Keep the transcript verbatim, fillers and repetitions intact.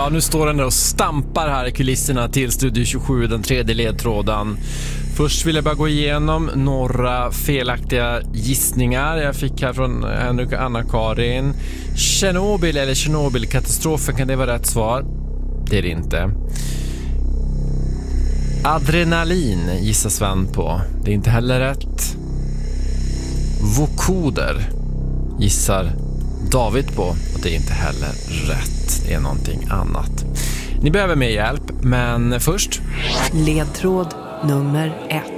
Ja, nu står den där och stampar här i kulisserna till Studio tjugosju, den tredje ledtrådan. Först vill jag bara gå igenom några felaktiga gissningar jag fick här från Henrik och Anna-Karin. Tjernobyl eller Tjernobylkatastrofen, kan det vara rätt svar? Det är det inte. Adrenalin gissar Sven på. Det är inte heller rätt. Vokoder gissar David på, och det är inte heller rätt. Det är någonting annat. Ni behöver mer hjälp, men först... Ledtråd nummer ett.